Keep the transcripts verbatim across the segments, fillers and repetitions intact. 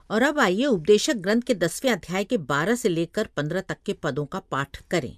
और अब आइए उपदेशक ग्रंथ के दसवें अध्याय के बारह से लेकर पंद्रह तक के पदों का पाठ करें,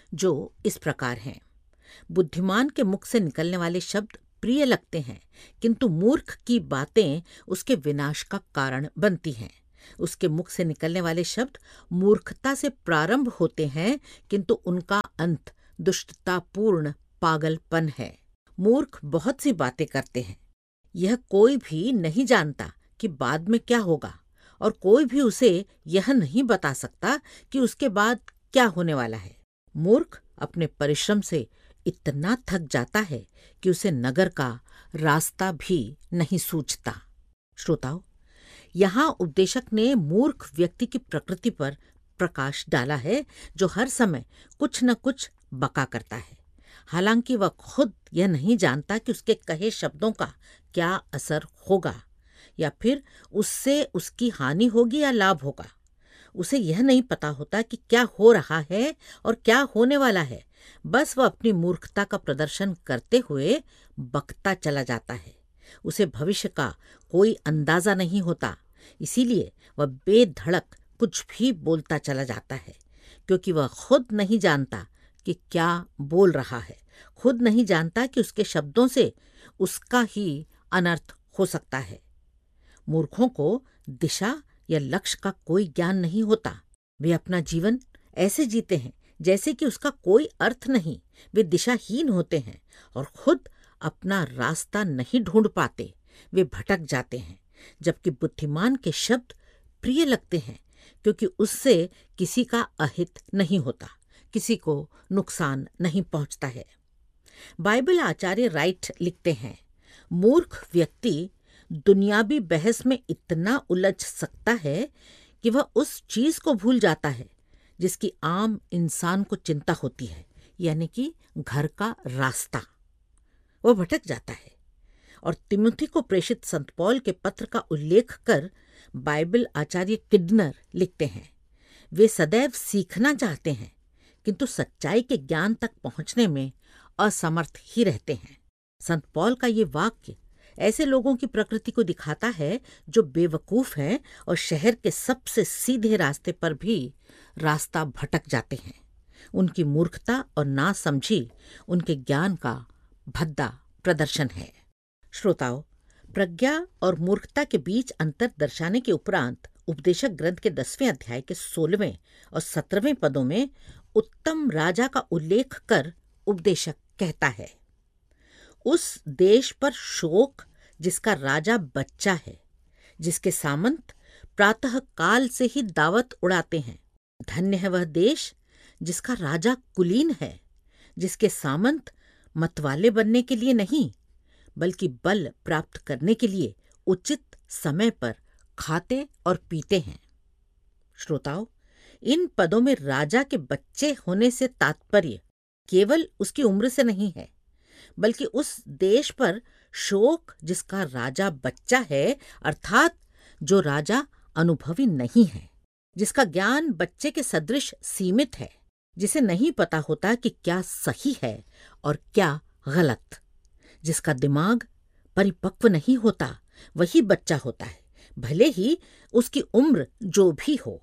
जो इस प्रकार हैं। बुद्धिमान के मुख से निकलने वाले शब्द प्रिय लगते हैं, किंतु मूर्ख की बातें उसके विनाश का कारण बनती हैं। उसके मुख से निकलने वाले शब्द मूर्खता से प्रारंभ होते हैं, किंतु उनका अंत दुष्टतापूर्ण पागलपन है। मूर्ख बहुत सी बातें करते हैं। यह कोई भी नहीं जानता कि बाद में क्या होगा, और कोई भी उसे यह नहीं बता सकता कि उसके बाद क्या होने वाला है। मूर्ख अपने परिश्रम से इतना थक जाता है कि उसे नगर का रास्ता भी नहीं सूझता। श्रोताओ, यहाँ उपदेशक ने मूर्ख व्यक्ति की प्रकृति पर प्रकाश डाला है, जो हर समय कुछ न कुछ बका करता है। हालांकि वह खुद यह नहीं जानता कि उसके कहे शब्दों का क्या असर होगा, या फिर उससे उसकी हानि होगी या लाभ होगा। उसे यह नहीं पता होता कि क्या हो रहा है और क्या होने वाला है। बस वह अपनी मूर्खता का प्रदर्शन करते हुए बकता चला जाता है। उसे भविष्य का कोई अंदाजा नहीं होता, इसीलिए वह बेधड़क कुछ भी बोलता चला जाता है, क्योंकि वह खुद नहीं जानता कि क्या बोल रहा है। खुद नहीं जानता कि उसके शब्दों से उसका ही अनर्थ हो सकता है। मूर्खों को दिशा या लक्ष्य का कोई ज्ञान नहीं होता। वे अपना जीवन ऐसे जीते हैं जैसे कि उसका कोई अर्थ नहीं। वे दिशाहीन होते हैं और खुद अपना रास्ता नहीं ढूंढ पाते। वे भटक जाते हैं। जबकि बुद्धिमान के शब्द प्रिय लगते हैं, क्योंकि उससे किसी का अहित नहीं होता, किसी को नुकसान नहीं पहुंचता है। बाइबल आचार्य राइट लिखते हैं, मूर्ख व्यक्ति दुनियावी बहस में इतना उलझ सकता है कि वह उस चीज को भूल जाता है जिसकी आम इंसान को चिंता होती है, यानी कि घर का रास्ता। वह भटक जाता है। और तिमुथी को प्रेषित संत पौल के पत्र का उल्लेख कर बाइबल आचार्य किडनर लिखते हैं, वे सदैव सीखना चाहते हैं, किंतु सच्चाई के ज्ञान तक पहुंचने में असमर्थ ही रहते हैं। संत पौल का ये वाक्य ऐसे लोगों की प्रकृति को दिखाता है जो बेवकूफ हैं और शहर के सबसे सीधे रास्ते पर भी रास्ता भटक जाते हैं। उनकी मूर्खता और नासमझी उनके ज्ञान का भद्दा प्रदर्शन है। श्रोताओ, प्रज्ञा और मूर्खता के बीच अंतर दर्शाने के उपरांत उपदेशक ग्रंथ के दसवें अध्याय के सोलहवें और सत्रहवें पदों में उत्तम राजा का उल्लेख कर उपदेशक कहता है, उस देश पर शोक जिसका राजा बच्चा है, जिसके सामंत प्रातः काल से ही दावत उड़ाते हैं। धन्य है वह देश जिसका राजा कुलीन है, जिसके सामंत मतवाले बनने के लिए नहीं, बल्कि बल प्राप्त करने के लिए उचित समय पर खाते और पीते हैं। श्रोताओ, इन पदों में राजा के बच्चे होने से तात्पर्य केवल उसकी उम्र से नहीं है, बल्कि उस देश पर शोक जिसका राजा बच्चा है, अर्थात जो राजा अनुभवी नहीं है, जिसका ज्ञान बच्चे के सदृश सीमित है, जिसे नहीं पता होता कि क्या सही है और क्या गलत, जिसका दिमाग परिपक्व नहीं होता, वही बच्चा होता है, भले ही उसकी उम्र जो भी हो।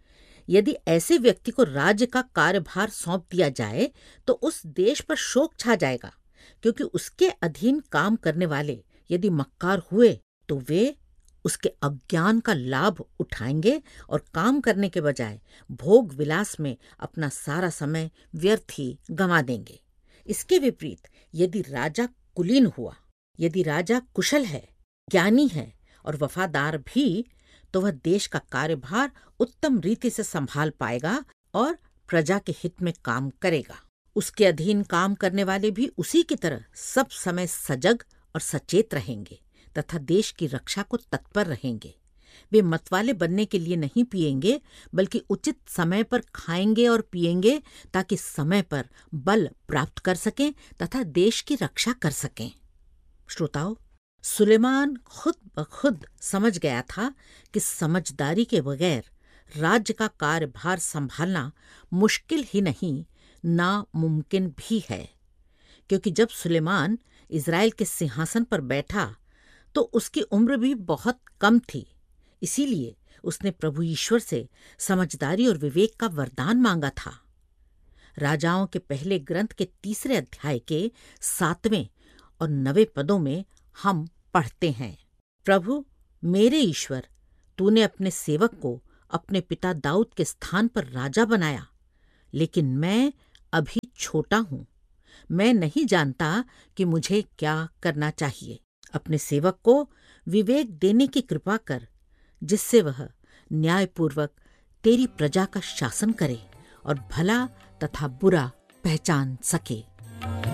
यदि ऐसे व्यक्ति को राज्य का कार्यभार सौंप दिया जाए तो उस देश पर शोक छा जाएगा, क्योंकि उसके अधीन काम करने वाले यदि मक्कार हुए तो वे उसके अज्ञान का लाभ उठाएंगे और काम करने के बजाय भोग विलास में अपना सारा समय व्यर्थ ही गंवा देंगे। इसके विपरीत यदि राजा कुलीन हुआ, यदि राजा कुशल है, ज्ञानी है और वफादार भी, तो वह देश का कार्यभार उत्तम रीति से संभाल पाएगा और प्रजा के हित में काम करेगा। उसके अधीन काम करने वाले भी उसी की तरह सब समय सजग और सचेत रहेंगे तथा देश की रक्षा को तत्पर रहेंगे। वे मतवाले बनने के लिए नहीं पिएंगे, बल्कि उचित समय पर खाएंगे और पिएंगे, ताकि समय पर बल प्राप्त कर सकें तथा देश की रक्षा कर सकें। श्रोताओ, सुलेमान खुद ब खुद समझ गया था कि समझदारी के बगैर राज्य का कार्यभार संभालना मुश्किल ही नहीं, नामुमकिन भी है। क्योंकि जब सुलेमान इज़राइल के सिंहासन पर बैठा तो उसकी उम्र भी बहुत कम थी। इसीलिए उसने प्रभु ईश्वर से समझदारी और विवेक का वरदान मांगा था। राजाओं के पहले ग्रंथ के तीसरे अध्याय के सातवें और नवे पदों में हम पढ़ते हैं, प्रभु मेरे ईश्वर, तूने अपने सेवक को अपने पिता दाऊद के स्थान पर राजा बनाया, लेकिन मैं अभी छोटा हूं। मैं नहीं जानता कि मुझे क्या करना चाहिए। अपने सेवक को विवेक देने की कृपा कर, जिससे वह न्यायपूर्वक तेरी प्रजा का शासन करे और भला तथा बुरा पहचान सके।